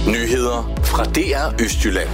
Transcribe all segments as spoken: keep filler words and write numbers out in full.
Nyheder fra D R Østjylland.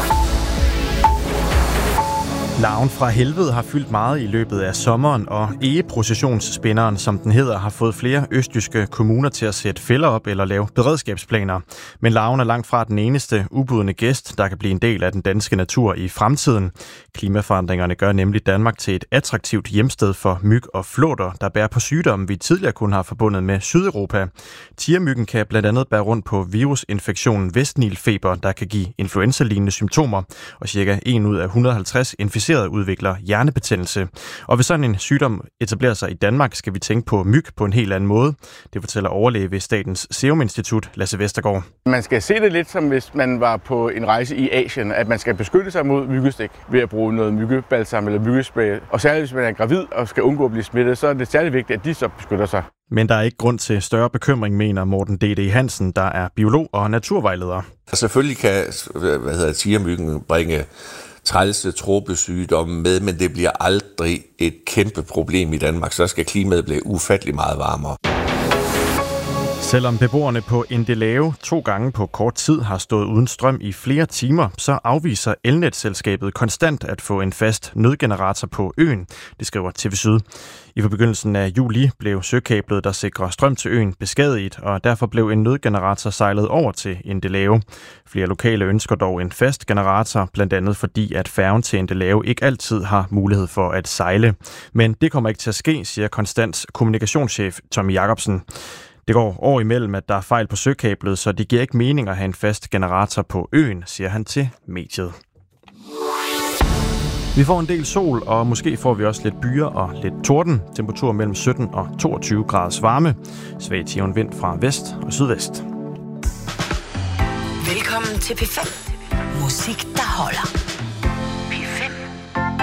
Larven fra helvede har fyldt meget i løbet af sommeren, og egeprocessionsspinderen, som den hedder, har fået flere østjyske kommuner til at sætte fælder op eller lave beredskabsplaner. Men larven er langt fra den eneste ubudne gæst, der kan blive en del af den danske natur i fremtiden. Klimaforandringerne gør nemlig Danmark til et attraktivt hjemsted for myg og flåter, der bærer på sygdomme, vi tidligere kun har forbundet med Sydeuropa. Tigermyggen kan blandt andet bære rundt på virusinfektionen Vestnilfeber, der kan give influenza-lignende symptomer, og cirka en ud af et hundrede og halvtreds inficerede udvikler hjernebetændelse. Og hvis sådan en sygdom etablerer sig i Danmark, skal vi tænke på myg på en helt anden måde. Det fortæller overlæge ved Statens Serum Institut, Lasse Vestergaard. Man skal se det lidt som hvis man var på en rejse i Asien, at man skal beskytte sig mod myggestik ved at bruge noget myggebalsam eller myggespray. Og særligt hvis man er gravid og skal undgå at blive smittet, så er det særlig vigtigt, at de så beskytter sig. Men der er ikke grund til større bekymring, mener Morten D D Hansen, der er biolog og naturvejleder. Selvfølgelig kan hvad hedder, tigermyggen bringe trælse tropesygdomme med, men det bliver aldrig et kæmpe problem i Danmark. Så skal klimaet blive ufattelig meget varmere. Selvom beboerne på Endelave to gange på kort tid har stået uden strøm i flere timer, så afviser elnetselskabet konstant at få en fast nødgenerator på øen, det skriver T V Syd. I begyndelsen af juli blev søkablet, der sikrer strøm til øen, beskadiget, og derfor blev en nødgenerator sejlet over til Endelave. Flere lokale ønsker dog en fast generator, blandt andet fordi, at færgen til Endelave ikke altid har mulighed for at sejle. Men det kommer ikke til at ske, siger Konstants kommunikationschef Tommy Jacobsen. Det går år imellem, at der er fejl på søkablet, så det giver ikke mening at have en fast generator på øen, siger han til mediet. Vi får en del sol, og måske får vi også lidt byer og lidt torden. Temperatur mellem sytten og toogtyve graders varme. Svag tivn vind fra vest og sydvest. Velkommen til P fem. Musik, der holder.